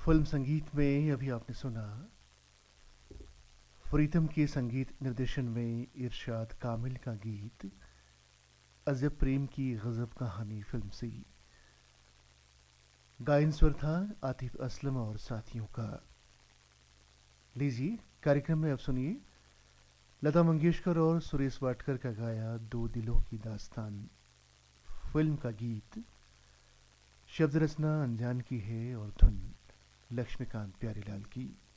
Film संगीत में अभी आपने सुना प्रीतम के संगीत निर्देशन में इरशाद कामिल का गीत अजब प्रेम की गजब कहानी फिल्म से। गायन स्वर था आतिफ असलम और साथियों का। लीजिए कार्यक्रम में अब सुनिए लता मंगेशकर और सुरेश वाडकर का गाया दो दिलों की दास्तान फिल्म का गीत। शब्द रचना अनजान की है और धुन लक्ष्मीकांत प्यारेलाल की।